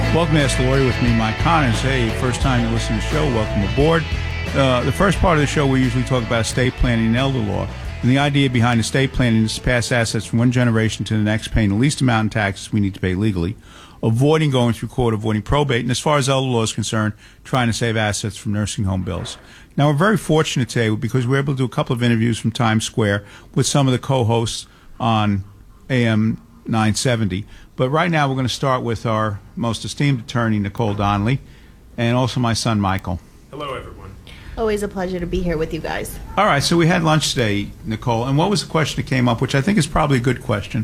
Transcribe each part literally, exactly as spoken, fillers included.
Welcome to Ask the Lawyer with me, Mike Connors. Hey, first time you listen to the show, welcome aboard. Uh, the first part of the show, we usually talk about estate planning and elder law. And the idea behind estate planning is to pass assets from one generation to the next, paying the least amount in taxes we need to pay legally, avoiding going through court, avoiding probate, and as far as elder law is concerned, trying to save assets from nursing home bills. Now, we're very fortunate today because we're able to do a couple of interviews from Times Square with some of the co-hosts on A M nine seventy. But right now, we're going to start with our most esteemed attorney, Nicole Donnelly, and also my son, Michael. Hello, everyone. Always a pleasure to be here with you guys. All right, so we had lunch today, Nicole, and what was the question that came up, which I think is probably a good question?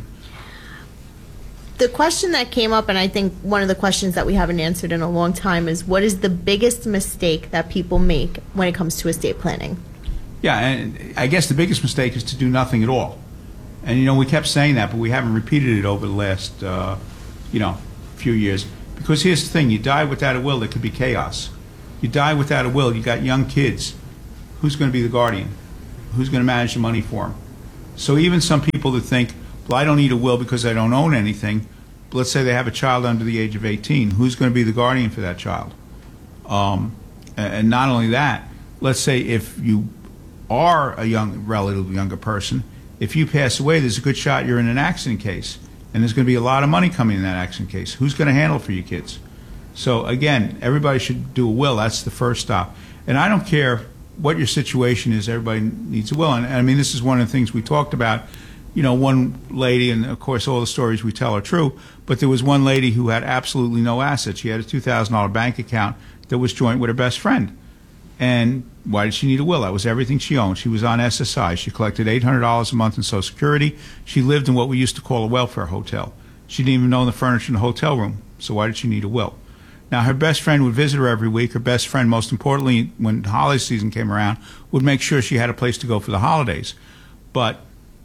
The question that came up, and I think one of the questions that we haven't answered in a long time, is what is the biggest mistake that people make when it comes to estate planning? Yeah, and I guess the biggest mistake is to do nothing at all. And, you know, we kept saying that, but we haven't repeated it over the last, uh, you know, few years. Because here's the thing, you die without a will, there could be chaos. You die without a will, you got young kids. Who's going to be the guardian? Who's going to manage the money for them? So even some people that think, well, I don't need a will because I don't own anything, but let's say they have a child under the age of eighteen, who's going to be the guardian for that child? Um, and not only that, let's say if you are a young, relatively younger person, if you pass away, there's a good shot you're in an accident case, and there's going to be a lot of money coming in that accident case. Who's going to handle it for your kids? So again, everybody should do a will. That's the first stop. And I don't care what your situation is, everybody needs a will. And, and I mean, this is one of the things we talked about. You know, one lady, and of course all the stories we tell are true, but there was one lady who had absolutely no assets. She had a two thousand dollar bank account that was joint with her best friend. And why did she need a will? That was everything she owned. She was on S S I. She collected eight hundred dollars a month in Social Security. She lived in what we used to call a welfare hotel. She didn't even own the furniture in the hotel room. So why did she need a will? Now, her best friend would visit her every week. Her best friend, most importantly, when holiday season came around, would make sure she had a place to go for the holidays. But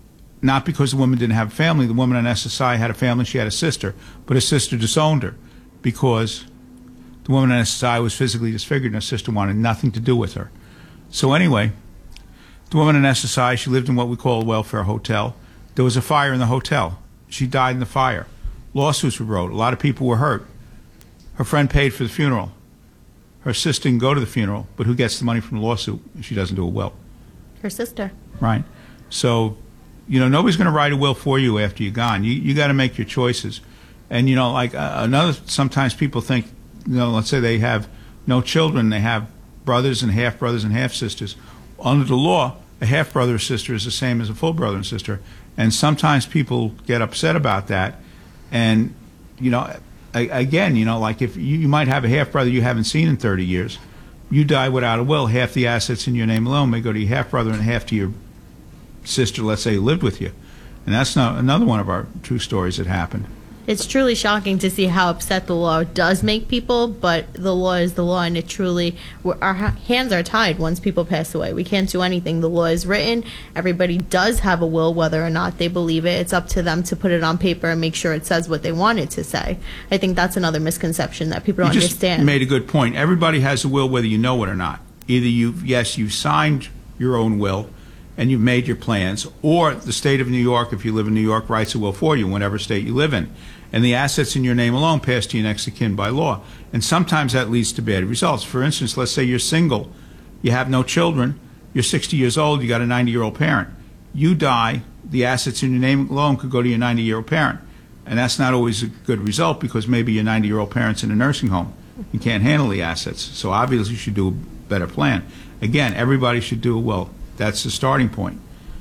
not because the woman didn't have a family. The woman on S S I had a family. She had a sister. But her sister disowned her because the woman on S S I was physically disfigured and her sister wanted nothing to do with her. So anyway, the woman in S S I, she lived in what we call a welfare hotel. There was a fire in the hotel. She died in the fire. Lawsuits were wrote. A lot of people were hurt. Her friend paid for the funeral. Her sister didn't go to the funeral, but who gets the money from the lawsuit if she doesn't do a will? Her sister. Right. So, you know, nobody's going to write a will for you after you're gone. You you got to make your choices. And, you know, like uh, another, sometimes people think, you know, let's say they have no children, they have brothers and half-brothers and half-sisters. Under the law, a half-brother or sister is the same as a full brother and sister. And sometimes people get upset about that. And, you know, a, again, you know, like if you, you might have a half-brother you haven't seen in thirty years, you die without a will, half the assets in your name alone may go to your half-brother and half to your sister, let's say, who lived with you. And that's not another one of our true stories that happened. It's truly shocking to see how upset the law does make people, but the law is the law, and it truly, our hands are tied once people pass away. We can't do anything. The law is written. Everybody does have a will, whether or not they believe it. It's up to them to put it on paper and make sure it says what they want it to say. I think that's another misconception that people don't you just understand. Made a good point. Everybody has a will whether you know it or not. Either you, yes, you signed your own will, and you've made your plans, or the state of New York, if you live in New York, writes a will for you, whatever state you live in. And the assets in your name alone pass to your next of kin by law. And sometimes that leads to bad results. For instance, let's say you're single, you have no children, you're sixty years old, you got a ninety-year-old parent. You die, the assets in your name alone could go to your ninety-year-old parent. And that's not always a good result because maybe your ninety-year-old parent's in a nursing home. You can't handle the assets. So obviously you should do a better plan. Again, everybody should do a will. That's the starting point.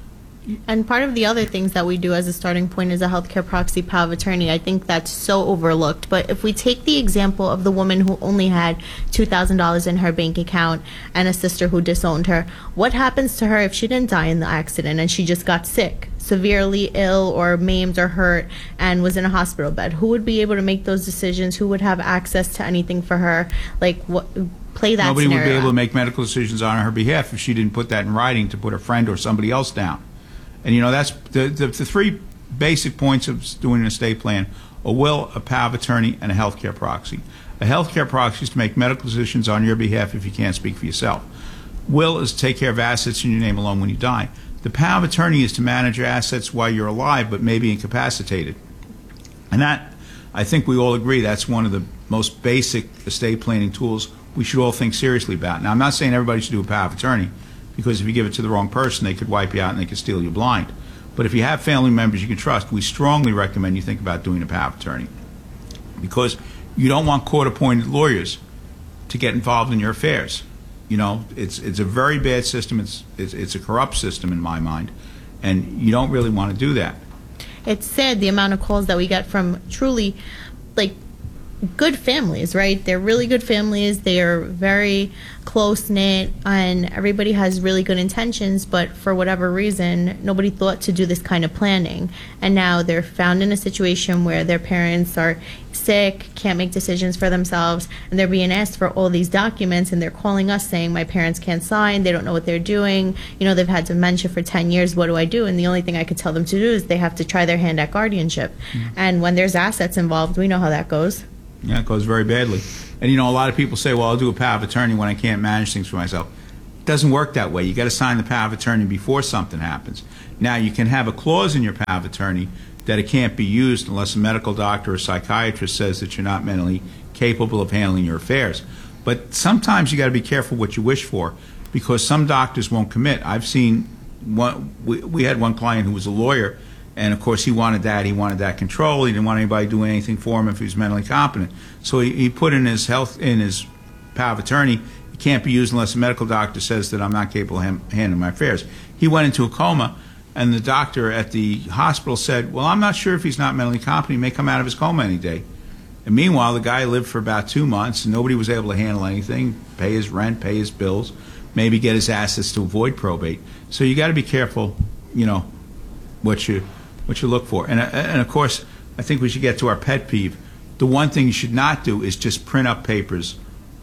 And part of the other things that we do as a starting point is a healthcare proxy power of attorney. I think that's so overlooked. But if we take the example of the woman who only had two thousand dollars in her bank account and a sister who disowned her, what happens to her if she didn't die in the accident and she just got sick, severely ill or maimed or hurt, and was in a hospital bed? Who would be able to make those decisions? Who would have access to anything for her? Like, what? Play that Nobody scenario would be able out. to make medical decisions on her behalf if she didn't put that in writing to put a friend or somebody else down. And, you know, that's the, the, the three basic points of doing an estate plan: a will, a power of attorney, and a health care proxy. A health care proxy is to make medical decisions on your behalf if you can't speak for yourself. Will is to take care of assets in your name alone when you die. The power of attorney is to manage your assets while you're alive but maybe incapacitated. And that I think we all agree that's one of the most basic estate planning tools we should all think seriously about. Now, I'm not saying everybody should do a power of attorney, because if you give it to the wrong person, they could wipe you out and they could steal you blind. But if you have family members you can trust, we strongly recommend you think about doing a power of attorney, because you don't want court-appointed lawyers to get involved in your affairs. You know, it's it's a very bad system. It's it's, it's a corrupt system in my mind, and you don't really want to do that. It's sad the amount of calls that we get from truly, like, good families, right? They're really good families. They are very close-knit, and everybody has really good intentions, but for whatever reason, nobody thought to do this kind of planning. And now they're found in a situation where their parents are sick, can't make decisions for themselves, and they're being asked for all these documents, and they're calling us saying, my parents can't sign, they don't know what they're doing, you know, they've had dementia for ten years, what do I do? And the only thing I could tell them to do is they have to try their hand at guardianship. Mm-hmm. And when there's assets involved, we know how that goes. Yeah, it goes very badly. And, you know, a lot of people say, well, I'll do a power of attorney when I can't manage things for myself. It doesn't work that way. You got to sign the power of attorney before something happens. Now, you can have a clause in your power of attorney that it can't be used unless a medical doctor or psychiatrist says that you're not mentally capable of handling your affairs. But sometimes you got to be careful what you wish for, because some doctors won't commit. I've seen one, we, we had one client who was a lawyer, and of course he wanted that. He wanted that control. He didn't want anybody doing anything for him if he was mentally competent. So he, he put in his health, in his power of attorney, it can't be used unless a medical doctor says that I'm not capable of ham- handling my affairs. He went into a coma, and the doctor at the hospital said, well, I'm not sure if he's not mentally competent. He may come out of his coma any day. And meanwhile, the guy lived for about two months, and nobody was able to handle anything, pay his rent, pay his bills, maybe get his assets to avoid probate. So you got to be careful, you know, what you what you look for. And, and of course, I think we should get to our pet peeve. The one thing you should not do is just print up papers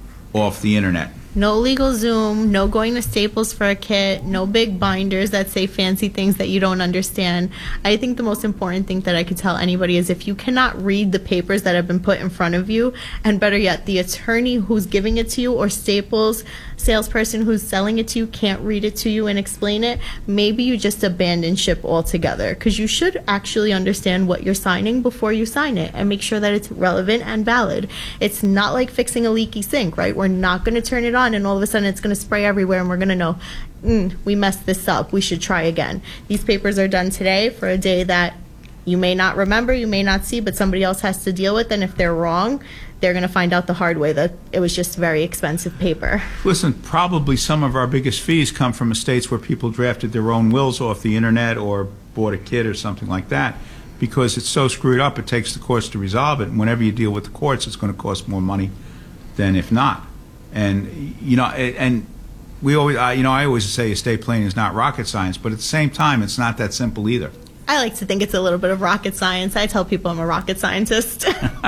off the internet. No legal Zoom, no going to Staples for a kit, no big binders that say fancy things that you don't understand. I think the most important thing that I could tell anybody is if you cannot read the papers that have been put in front of you, and better yet, the attorney who's giving it to you or Staples salesperson who's selling it to you can't read it to you and explain it, maybe you just abandon ship altogether, because you should actually understand what you're signing before you sign it and make sure that it's relevant and valid. It's not like fixing a leaky sink, right? We're not going to turn it on and all of a sudden it's going to spray everywhere and we're going to know, mm, we messed this up, we should try again. These papers are done today for a day that you may not remember, you may not see, but somebody else has to deal with, and if they're wrong, they're going to find out the hard way that it was just very expensive paper. Listen, probably some of our biggest fees come from estates where people drafted their own wills off the internet or bought a kit or something like that, because it's so screwed up it takes the courts to resolve it, and whenever you deal with the courts it's going to cost more money than if not. And, you know, and we always, uh, you know, I always say estate planning is not rocket science, but at the same time, it's not that simple either. I like to think it's a little bit of rocket science. I tell people I'm a rocket scientist.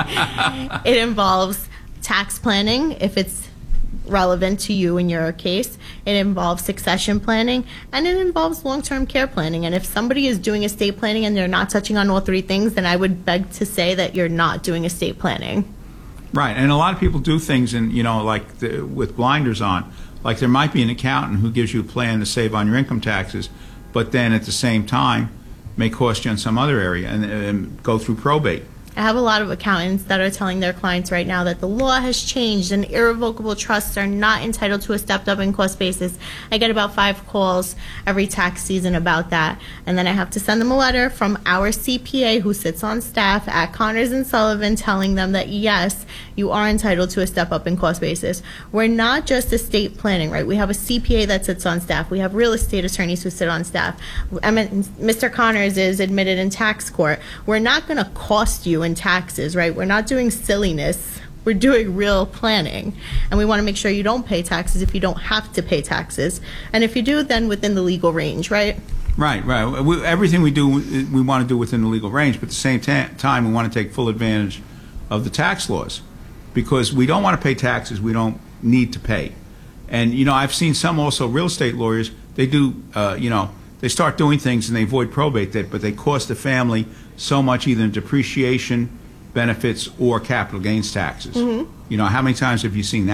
It involves tax planning, if it's relevant to you in your case. It involves succession planning, and it involves long-term care planning. And if somebody is doing estate planning and they're not touching on all three things, then I would beg to say that you're not doing estate planning. Right, and a lot of people do things, in, you know, like the, with blinders on. Like there might be an accountant who gives you a plan to save on your income taxes, but then at the same time may cost you in some other area and, and go through probate. I have a lot of accountants that are telling their clients right now that the law has changed and irrevocable trusts are not entitled to a stepped-up in cost basis. I get about five calls every tax season about that, and then I have to send them a letter from our C P A who sits on staff at Connors and Sullivan telling them that, yes, you are entitled to a step-up in cost basis. We're not just estate planning, right? We have a C P A that sits on staff. We have real estate attorneys who sit on staff. I mean, Mister Connors is admitted in tax court. We're not going to cost you in taxes, right? We're not doing silliness. We're doing real planning, and we want to make sure you don't pay taxes if you don't have to pay taxes, and if you do, then within the legal range, right? Right, right. We, everything we do, we want to do within the legal range, but at the same ta- time, we want to take full advantage of the tax laws, because we don't want to pay taxes we don't need to pay. And, you know, I've seen some also real estate lawyers, they do, uh, you know, they start doing things and they avoid probate, that, but they cost the family so much either in depreciation, benefits, or capital gains taxes. Mm-hmm. You know, how many times have you seen that?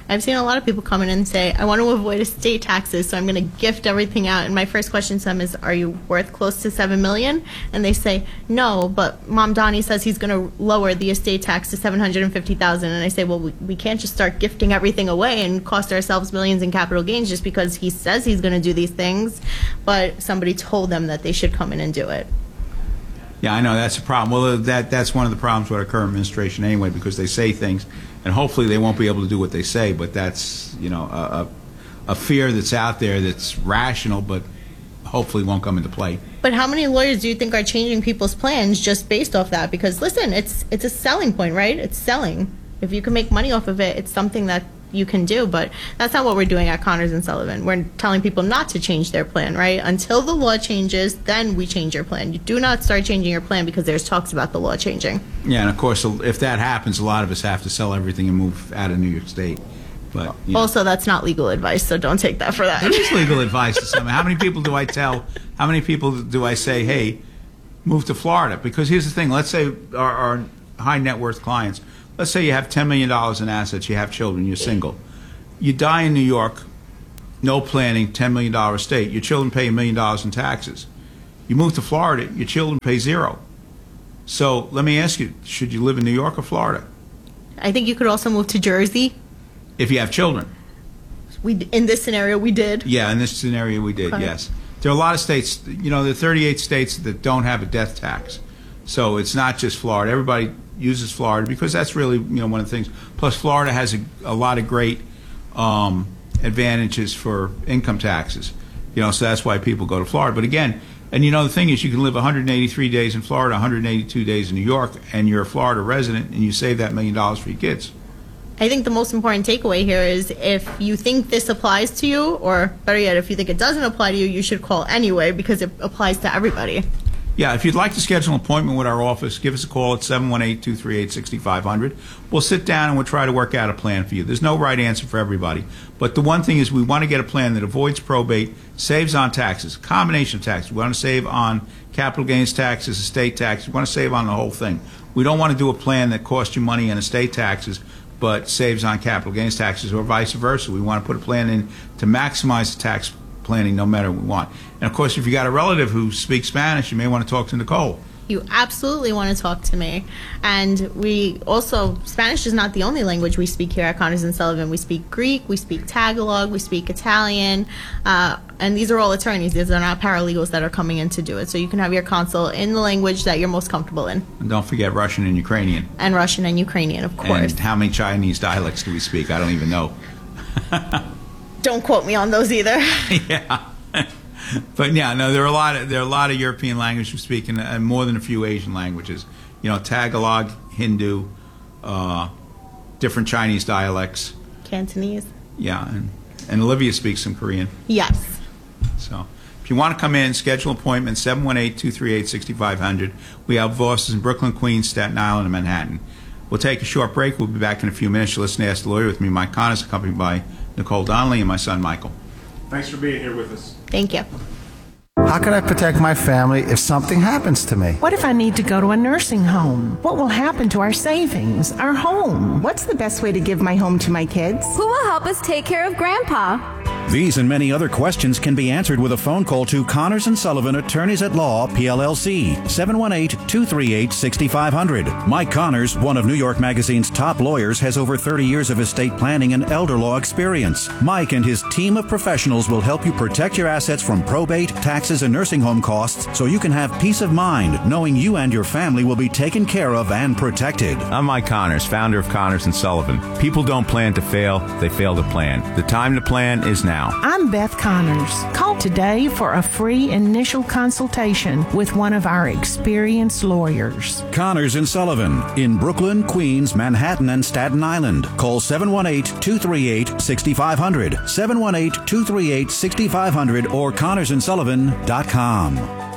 I've seen a lot of people come in and say, I want to avoid estate taxes, so I'm going to gift everything out. And my first question to them is, are you worth close to seven million dollars? And they say, no, but Mom Donnie says he's going to lower the estate tax to seven hundred fifty thousand dollars. And I say, well, we, we can't just start gifting everything away and cost ourselves millions in capital gains just because he says he's going to do these things. But somebody told them that they should come in and do it. Yeah, I know, that's a problem. Well, that that's one of the problems with our current administration anyway, because they say things, and hopefully they won't be able to do what they say, but that's, you know, a, a, a fear that's out there that's rational, but hopefully won't come into play. But how many lawyers do you think are changing people's plans just based off that? Because, listen, it's it's a selling point, right? It's selling. If you can make money off of it, it's something that you can do, but that's not what we're doing at Connors and Sullivan. We're telling people not to change their plan, right? Until the law changes, then we change your plan. You do not start changing your plan because there's talks about the law changing. Yeah, and of course, if that happens, a lot of us have to sell everything and move out of New York State. But you know. Also, that's not legal advice, so don't take that for that. It is legal advice to some. How many people do I tell, how many people do I say, hey, move to Florida? Because here's the thing, let's say our, our high net worth clients, let's say you have ten million dollars in assets, you have children, you're single. You die in New York, no planning, ten million dollars estate. Your children pay a million dollars in taxes. You move to Florida, your children pay zero. So let me ask you, should you live in New York or Florida? I think you could also move to Jersey. If you have children. We in this scenario, we did. Yeah, in this scenario, we did, Okay. yes. There are a lot of states, you know, there are thirty-eight states that don't have a death tax. So it's not just Florida. Everybody uses Florida because that's really, you know, one of the things. Plus, Florida has a, a lot of great um, advantages for income taxes. You know, so that's why people go to Florida. But again, and you know, the thing is, you can live one hundred eighty-three days in Florida, one hundred eighty-two days in New York, and you're a Florida resident, and you save that million dollars for your kids. I think the most important takeaway here is if you think this applies to you, or better yet, if you think it doesn't apply to you, you should call anyway because it applies to everybody. Yeah, if you'd like to schedule an appointment with our office, give us a call at seven one eight, two three eight, six five zero zero. We'll sit down and we'll try to work out a plan for you. There's no right answer for everybody. But the one thing is we want to get a plan that avoids probate, saves on taxes, combination of taxes. We want to save on capital gains taxes, estate taxes. We want to save on the whole thing. We don't want to do a plan that costs you money in estate taxes but saves on capital gains taxes, or vice versa. We want to put a plan in to maximize the tax planning no matter what we want. And of course, if you got a relative who speaks Spanish, you may want to talk to Nicole. You absolutely want to talk to me. And we also, Spanish is not the only language we speak here at Connors and Sullivan. We speak Greek, we speak Tagalog, we speak Italian, uh, and these are all attorneys. These are not paralegals that are coming in to do it. So you can have your consult in the language that you're most comfortable in. And don't forget Russian and Ukrainian. And Russian and Ukrainian, of course. And how many Chinese dialects do we speak? I don't even know. Don't quote me on those either. Yeah. But yeah, no, there are a lot of there are a lot of European languages we speak, and, and more than a few Asian languages. You know, Tagalog, Hindu, uh, different Chinese dialects. Cantonese. Yeah, and, and Olivia speaks some Korean. Yes. So if you want to come in, schedule an appointment, seven one eight, two three eight, six five zero zero. We have offices in Brooklyn, Queens, Staten Island, and Manhattan. We'll take a short break. We'll be back in a few minutes. You'll listen to Ask the Lawyer with me, Mike Connors, accompanied by Nicole Donnelly and my son, Michael. Thanks for being here with us. Thank you. How can I protect my family if something happens to me? What if I need to go to a nursing home? What will happen to our savings, our home? What's the best way to give my home to my kids? Who will help us take care of Grandpa? These and many other questions can be answered with a phone call to Connors and Sullivan, Attorneys at Law, P L L C, seven one eight, two three eight, six five zero zero. Mike Connors, one of New York Magazine's top lawyers, has over thirty years of estate planning and elder law experience. Mike and his team of professionals will help you protect your assets from probate, taxes, and nursing home costs so you can have peace of mind knowing you and your family will be taken care of and protected. I'm Mike Connors, founder of Connors and Sullivan. People don't plan to fail, they fail to plan. The time to plan is now. I'm Beth Connors. Call today for a free initial consultation with one of our experienced lawyers. Connors and Sullivan in Brooklyn, Queens, Manhattan, and Staten Island. Call seven one eight, two three eight, six five zero zero, seven one eight, two three eight, six five zero zero, or connors and sullivan dot com.